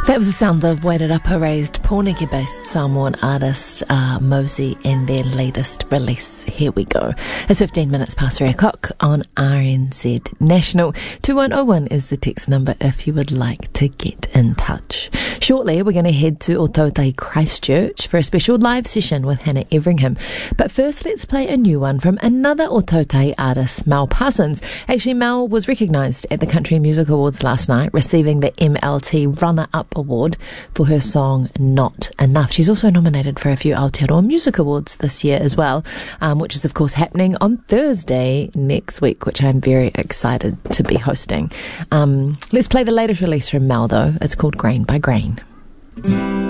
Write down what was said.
That was the sound of Wairarapa raised Pōneke-based Samoan artist Mosey and their latest release. Here we go. It's 15 minutes past 3 o'clock on RNZ National. 2101 is the text number if you would like to get in touch. Shortly, we're going to head to Ōtautahi Christchurch for a special live session with Hannah Everingham. But first, let's play a new one from another Ōtautahi artist, Mel Parsons. Actually, Mel was recognised at the Country Music Awards last night, receiving the MLT Runner-Up Award for her song Not Enough. She's also nominated for a few Aotearoa Music Awards this year as well, which is of course happening on Thursday next week, which I'm very excited to be hosting. Let's play the latest release from Mel though. It's called Grain by Grain.